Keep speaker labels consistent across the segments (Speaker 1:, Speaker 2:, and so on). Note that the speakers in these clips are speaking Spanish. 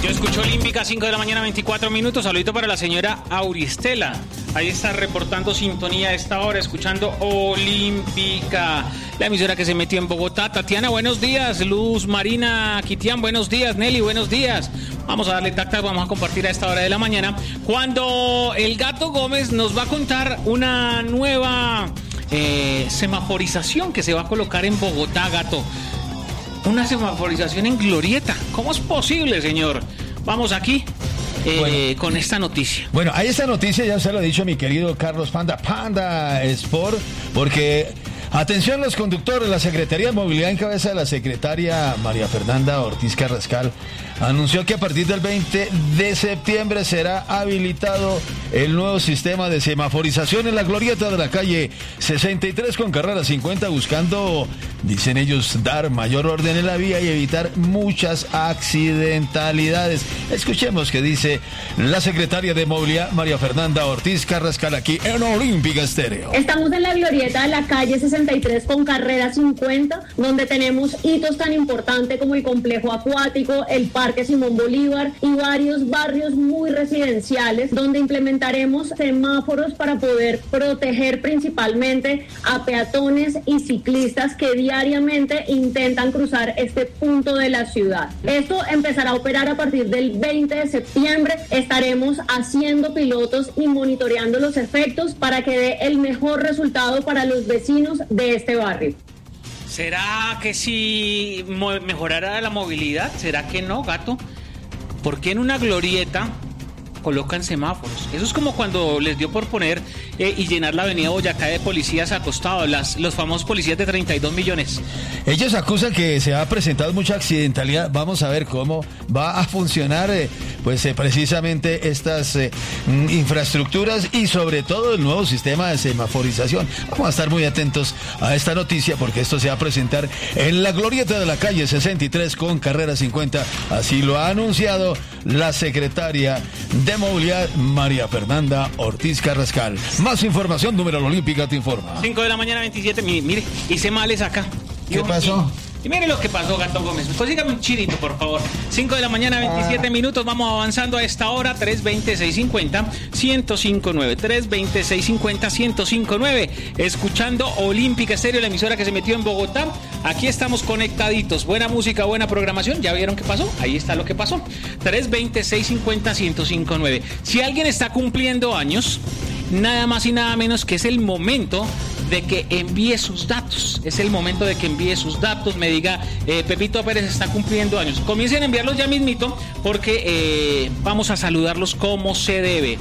Speaker 1: Yo escucho Olímpica, 5 de la mañana, 24 minutos. Saludito para la señora Auristela. Ahí está reportando sintonía a esta hora, escuchando Olímpica, la emisora que se metió en Bogotá. Tatiana, buenos días. Luz Marina Quitián, buenos días. Nelly, buenos días. Vamos a darle tacta, vamos a compartir a esta hora de la mañana, cuando el Gato Gómez nos va a contar una nueva semaforización que se va a colocar en Bogotá, Gato. Una semaforización en glorieta. ¿Cómo es posible, señor? Vamos aquí con esta noticia.
Speaker 2: Bueno, hay esta noticia, ya se lo ha dicho mi querido Carlos Panda Sport, porque atención los conductores, la Secretaría de Movilidad en cabeza de la secretaria María Fernanda Ortiz Carrascal anunció que a partir del 20 de septiembre será habilitado el nuevo sistema de semaforización en la glorieta de la calle 63 con carrera 50, buscando, dicen ellos, dar mayor orden en la vía y evitar muchas accidentalidades. Escuchemos qué dice la secretaria de Movilidad María Fernanda Ortiz Carrascal aquí en Olímpica Estéreo.
Speaker 3: Estamos en la glorieta de la calle 63 con carrera 50, donde tenemos hitos tan importantes como el complejo acuático, el Parque Simón Bolívar y varios barrios muy residenciales, donde implementaremos semáforos para poder proteger principalmente a peatones y ciclistas que diariamente intentan cruzar este punto de la ciudad. Esto empezará a operar a partir del 20 de septiembre. Estaremos haciendo pilotos y monitoreando los efectos para que dé el mejor resultado para los vecinos de este barrio.
Speaker 1: ¿Será que si mejorará la movilidad? ¿Será que no, Gato? ¿Por qué en una glorieta colocan semáforos? Eso es como cuando les dio por poner y llenar la avenida Boyacá de policías acostados, los famosos policías de 32 millones.
Speaker 2: Ellos acusan que se ha presentado mucha accidentalidad. Vamos a ver cómo va a funcionar precisamente estas infraestructuras y sobre todo el nuevo sistema de semaforización. Vamos a estar muy atentos a esta noticia porque esto se va a presentar en la glorieta de la calle 63 con carrera 50. Así lo ha anunciado la secretaria de Movilidad María Fernanda Ortiz Carrascal. Más información, Número Olímpica te informa.
Speaker 1: 5 de la mañana, 27, mire, hice males acá.
Speaker 2: ¿Qué pasó?
Speaker 1: Y mire lo que pasó, Gato Gómez. Consígame un chirito, por favor. 5 de la mañana, 27 minutos. Vamos avanzando a esta hora. 320-650-1059. 320-650-1059. Escuchando Olímpica Estéreo, la emisora que se metió en Bogotá. Aquí estamos conectaditos. Buena música, buena programación. ¿Ya vieron qué pasó? Ahí está lo que pasó. 320-650-1059. Si alguien está cumpliendo años, nada más y nada menos que es el momento de que envíe sus datos. Es el momento de que envíe sus datos, me diga, Pepito Pérez está cumpliendo años. Comiencen a enviarlos ya mismito porque vamos a saludarlos como se debe.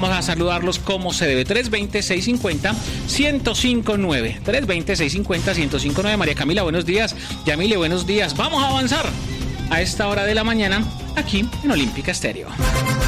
Speaker 1: 320-650-1059. 320-650-1059. María Camila, buenos días. Yamile, buenos días. Vamos a avanzar a esta hora de la mañana aquí en Olímpica Estéreo.